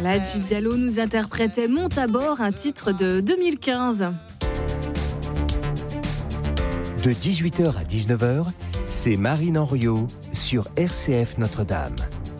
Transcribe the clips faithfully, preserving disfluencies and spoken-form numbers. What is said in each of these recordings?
Ladji Diallo nous interprétait Monte à bord, un titre de deux mille quinze. De dix-huit heures à dix-neuf heures, c'est Marine Henriot sur R C F Notre-Dame.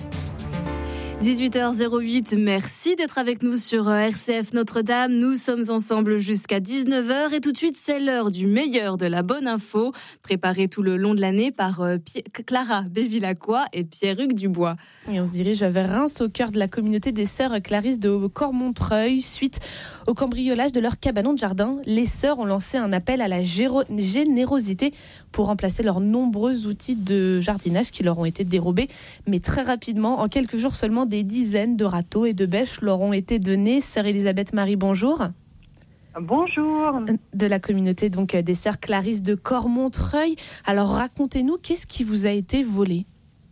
dix-huit heures huit, merci d'être avec nous sur R C F Notre-Dame. Nous sommes ensemble jusqu'à dix-neuf heures et tout de suite, c'est l'heure du meilleur de la bonne info, préparée tout le long de l'année par Pi- Clara Bévilacqua et Pierre-Hugues Dubois. Et on se dirige vers Reims, au cœur de la communauté des sœurs Clarisse de Cormontreuil. Suite au cambriolage de leur cabanon de jardin, les sœurs ont lancé un appel à la géro- générosité pour remplacer leurs nombreux outils de jardinage qui leur ont été dérobés. Mais très rapidement, en quelques jours seulement, des dizaines de râteaux et de bêches leur ont été donnés. Sœur Elisabeth Marie, bonjour. Bonjour. De la communauté donc des sœurs Clarisse de Cormontreuil. Alors racontez-nous, qu'est-ce qui vous a été volé ?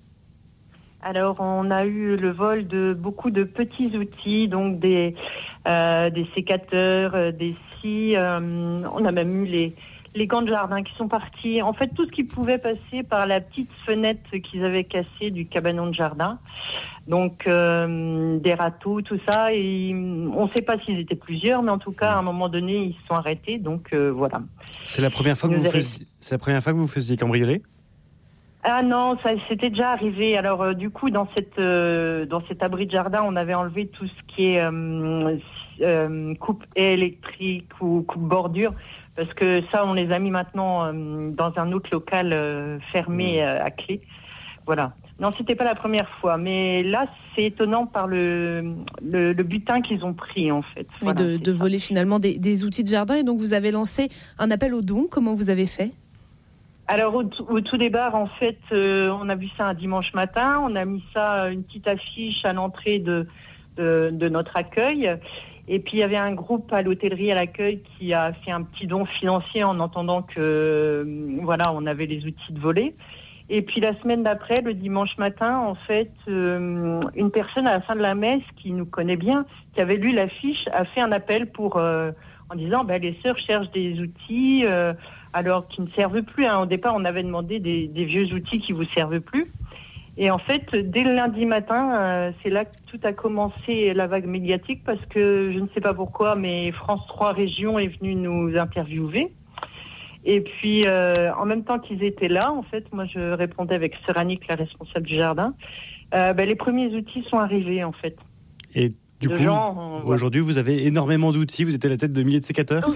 Alors, on a eu le vol de beaucoup de petits outils, donc des, euh, des sécateurs, euh, des scies. Euh, on a même eu les, les gants de jardin qui sont partis. En fait, tout ce qui pouvait passer par la petite fenêtre qu'ils avaient cassée du cabanon de jardin. Donc, euh, des râteaux, tout ça. Et on ne sait pas s'ils étaient plusieurs, mais en tout cas, à un moment donné, ils se sont arrêtés. Donc, euh, voilà. C'est la première fois que vous faisiez, c'est la première fois que vous faisiez cambrioler ? Ah non, ça c'était déjà arrivé. Alors euh, du coup, dans cette euh, dans cet abri de jardin, on avait enlevé tout ce qui est euh, euh, coupe électrique ou coupe bordure, parce que ça, on les a mis maintenant euh, dans un autre local euh, fermé euh, à clé. Voilà. Non, c'était pas la première fois, mais là, c'est étonnant par le le, le butin qu'ils ont pris en fait. Voilà, de de voler finalement des, des outils de jardin. Et donc, vous avez lancé un appel aux dons. Comment vous avez fait ? Alors au, t- au tout départ, en fait, euh, on a vu ça un dimanche matin. On a mis ça, une petite affiche à l'entrée de, de, de notre accueil. Et puis il y avait un groupe à l'hôtellerie à l'accueil qui a fait un petit don financier en entendant que euh, voilà, on avait les outils de voler. Et puis la semaine d'après, le dimanche matin, en fait, euh, une personne à la fin de la messe qui nous connaît bien, qui avait lu l'affiche, a fait un appel pour euh, en disant ben, les sœurs cherchent des outils. Euh, alors qui ne servent plus. Hein. Au départ, on avait demandé des, des vieux outils qui vous servent plus. Et en fait, dès le lundi matin, euh, c'est là que tout a commencé, la vague médiatique, parce que je ne sais pas pourquoi, mais France trois Régions est venu nous interviewer. Et puis, euh, en même temps qu'ils étaient là, en fait, moi, je répondais avec Sœur Annick, la responsable du jardin. Euh, ben, les premiers outils sont arrivés, en fait. Et du de coup, gens, aujourd'hui, vous avez énormément d'outils. Vous êtes à la tête de milliers de sécateurs.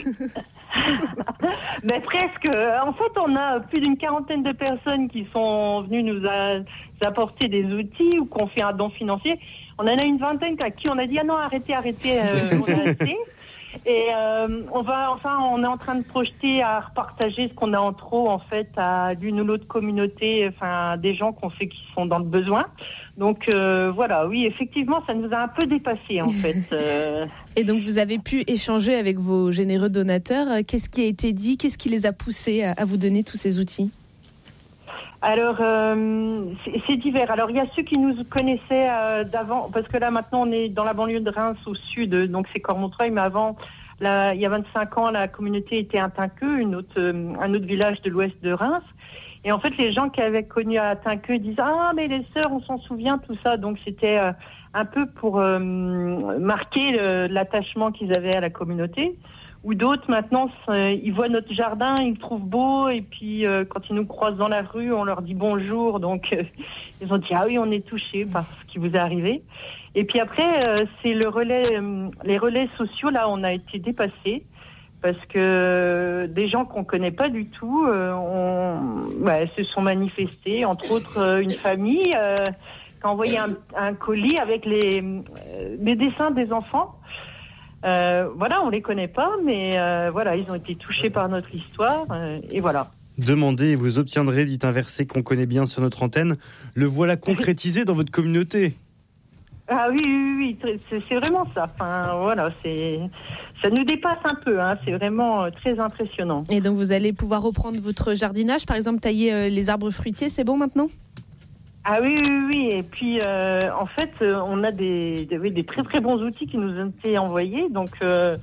Ben presque. En fait, on a plus d'une quarantaine de personnes qui sont venues nous a, apporter des outils ou qu'on fait un don financier. On en a une vingtaine à qui on a dit ah non arrêtez arrêtez euh, on a assez. Et euh, on va enfin on est en train de projeter à repartager ce qu'on a en trop en fait à l'une ou l'autre communauté, enfin des gens qu'on sait qui sont dans le besoin. Donc euh, voilà, oui effectivement ça nous a un peu dépassé en fait. Euh... Et donc vous avez pu échanger avec vos généreux donateurs. Qu'est-ce qui a été dit ? Qu'est-ce qui les a poussés à, à vous donner tous ces outils ? Alors, euh, c'est, c'est divers. Alors, il y a ceux qui nous connaissaient euh, d'avant, parce que là, maintenant, on est dans la banlieue de Reims, au sud, donc c'est Cormontreuil, mais avant, là, il y a vingt-cinq ans, la communauté était à Tinqueux, une autre, euh, un autre village de l'ouest de Reims. Et en fait, les gens qui avaient connu à Tinqueux disent « Ah, mais les sœurs, on s'en souvient, tout ça ». Donc, c'était euh, un peu pour euh, marquer le, l'attachement qu'ils avaient à la communauté. Ou d'autres, maintenant, ils voient notre jardin, ils le trouvent beau, et puis euh, quand ils nous croisent dans la rue, on leur dit bonjour. Donc, euh, ils ont dit, ah oui, on est touchés par ce qui vous est arrivé. Et puis après, euh, c'est le relais, euh, les relais sociaux, là, on a été dépassés, parce que des gens qu'on connaît pas du tout euh, on, ouais, se sont manifestés, entre autres euh, une famille euh, qui a envoyé un, un colis avec les, euh, les dessins des enfants. Euh, voilà, on les connaît pas, mais euh, voilà, ils ont été touchés par notre histoire, euh, et voilà. Demandez et vous obtiendrez, dit un verset qu'on connaît bien sur notre antenne. Le voilà concrétisé dans votre communauté. Ah oui, oui, oui, c'est, c'est vraiment ça. Enfin, voilà, c'est, ça nous dépasse un peu, hein, c'est vraiment très impressionnant. Et donc vous allez pouvoir reprendre votre jardinage, par exemple tailler euh, les arbres fruitiers, c'est bon maintenant ? Ah oui, oui, oui. Et puis, euh, en fait, euh, on a des, des, des très, très bons outils qui nous ont été envoyés. Donc, euh,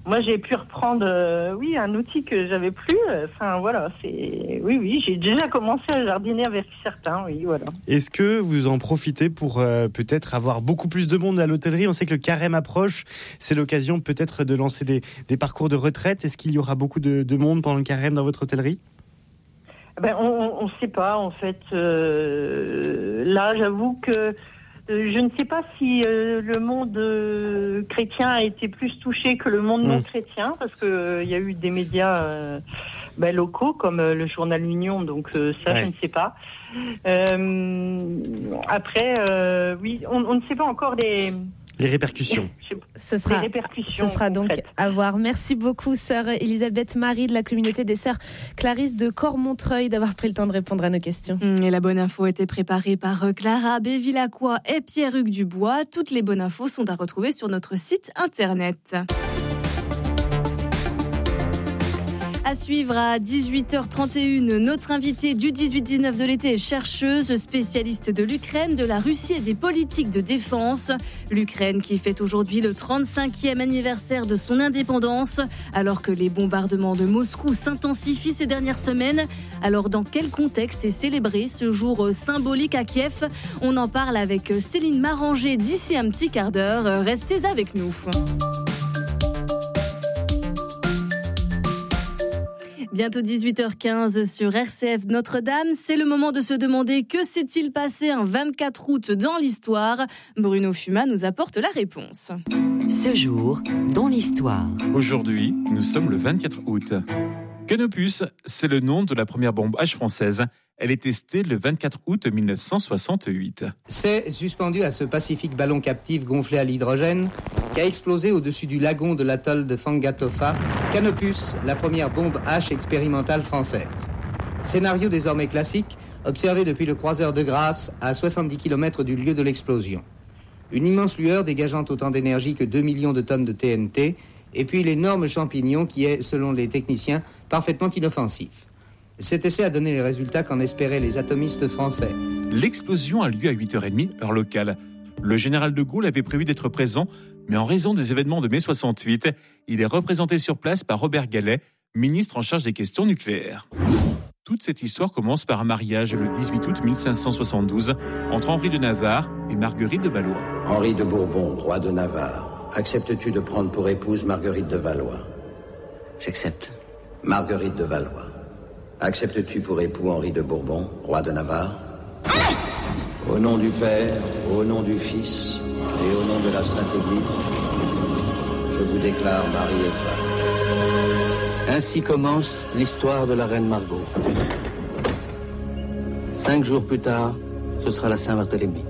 moi, j'ai pu reprendre, euh, oui, un outil que j'avais plus. Enfin, voilà, c'est, oui, oui, j'ai déjà commencé à jardiner avec certains, oui, voilà. Est-ce que vous en profitez pour euh, peut-être avoir beaucoup plus de monde à l'hôtellerie ? On sait que le carême approche, c'est l'occasion peut-être de lancer des, des parcours de retraite. Est-ce qu'il y aura beaucoup de, de monde pendant le carême dans votre hôtellerie ? Ben, on ne sait pas, en fait. Euh, là, j'avoue que je ne sais pas si euh, le monde euh, chrétien a été plus touché que le monde mmh. non chrétien, parce qu'il euh, y a eu des médias euh, ben, locaux, comme euh, le journal L'Union, donc euh, ça, ouais. je ne sais pas. Euh, après, euh, oui, on, on ne sait pas encore les... Les répercussions. Ce sera, les répercussions, ce sera donc à voir. Merci beaucoup, sœur Elisabeth Marie de la communauté des sœurs Clarisse de Cormontreuil, d'avoir pris le temps de répondre à nos questions. Et la bonne info a été préparée par Clara Bévilacqua et Pierre-Hugues Dubois. Toutes les bonnes infos sont à retrouver sur notre site internet. À suivre à dix-huit heures trente et une, notre invitée du dix-huit dix-neuf de l'été est chercheuse, spécialiste de l'Ukraine, de la Russie et des politiques de défense. L'Ukraine qui fête aujourd'hui le trente-cinquième anniversaire de son indépendance, alors que les bombardements de Moscou s'intensifient ces dernières semaines. Alors dans quel contexte est célébré ce jour symbolique à Kiev ? On en parle avec Céline Maranger d'ici un petit quart d'heure. Restez avec nous. Bientôt dix-huit heures quinze sur R C F Notre-Dame. C'est le moment de se demander que s'est-il passé un vingt-quatre août dans l'histoire. Bruno Fumat nous apporte la réponse. Ce jour, dans l'histoire. Aujourd'hui, nous sommes le vingt-quatre août. Canopus, c'est le nom de la première bombe H française. Elle est testée le vingt-quatre août mille neuf cent soixante-huit. C'est suspendu à ce pacifique ballon captif gonflé à l'hydrogène qu'a explosé au-dessus du lagon de l'atoll de Fangatofa Canopus, la première bombe H expérimentale française. Scénario désormais classique, observé depuis le croiseur de Grasse à soixante-dix kilomètres du lieu de l'explosion. Une immense lueur dégageant autant d'énergie que deux millions de tonnes de T N T, et puis l'énorme champignon qui est, selon les techniciens, parfaitement inoffensif. Cet essai a donné les résultats qu'en espéraient les atomistes français. L'explosion a lieu à huit heures trente, heure locale. Le général de Gaulle avait prévu d'être présent, mais en raison des événements de mai soixante-huit, il est représenté sur place par Robert Gallet, ministre en charge des questions nucléaires. Toute cette histoire commence par un mariage le dix-huit août mille cinq cent soixante-douze entre Henri de Navarre et Marguerite de Valois. Henri de Bourbon, roi de Navarre, acceptes-tu de prendre pour épouse Marguerite de Valois ? J'accepte. Marguerite de Valois. Acceptes-tu pour époux Henri de Bourbon, roi de Navarre ? Au nom du Père, au nom du Fils et au nom de la Sainte Église, je vous déclare mari et femme. Ainsi commence l'histoire de la reine Margot. Cinq jours plus tard, ce sera la Saint-Barthélemy.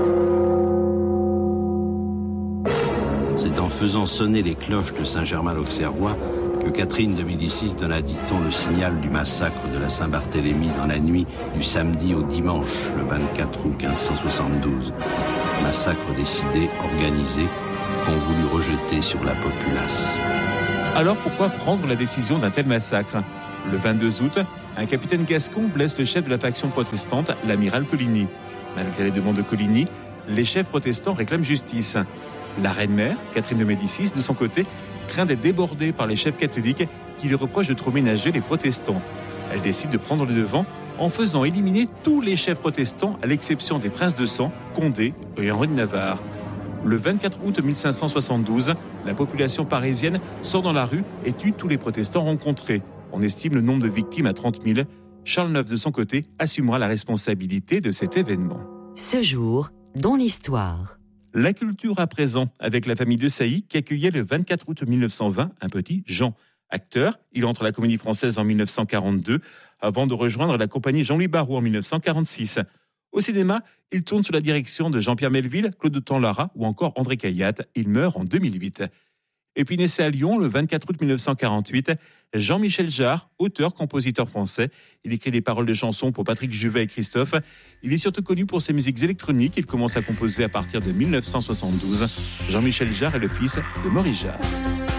C'est en faisant sonner les cloches de Saint-Germain-l'Auxerrois que Catherine de Médicis donna, dit-on, le signal du massacre de la Saint-Barthélemy dans la nuit du samedi au dimanche, le vingt-quatre août quinze cent soixante-douze. Massacre décidé, organisé, qu'on voulut rejeter sur la populace. Alors pourquoi prendre la décision d'un tel massacre ? Le vingt-deux août, un capitaine gascon blesse le chef de la faction protestante, l'amiral Coligny. Malgré les demandes de Coligny, les chefs protestants réclament justice. La reine-mère, Catherine de Médicis, de son côté, craint d'être débordée par les chefs catholiques qui lui reprochent de trop ménager les protestants. Elle décide de prendre le devant en faisant éliminer tous les chefs protestants à l'exception des princes de sang, Condé et Henri de Navarre. Le vingt-quatre août mille cinq cent soixante-douze, la population parisienne sort dans la rue et tue tous les protestants rencontrés. On estime le nombre de victimes à trente mille. Charles neuf, de son côté, assumera la responsabilité de cet événement. Ce jour, dans l'histoire. La culture à présent, avec la famille de Sailly qui accueillait le vingt-quatre août mille neuf cent vingt un petit Jean. Acteur, il entre à la Comédie Française en mille neuf cent quarante-deux, avant de rejoindre la compagnie Jean-Louis Barrault en mille neuf cent quarante-six. Au cinéma, il tourne sous la direction de Jean-Pierre Melville, Claude Tanlara ou encore André Cayatte. Il meurt en deux mille huit. Et puis naissait à Lyon le vingt-quatre août mille neuf cent quarante-huit, Jean-Michel Jarre, auteur, compositeur français. Il écrit des paroles de chansons pour Patrick Juvet et Christophe. Il est surtout connu pour ses musiques électroniques. Il commence à composer à partir de mille neuf cent soixante-douze. Jean-Michel Jarre est le fils de Maurice Jarre.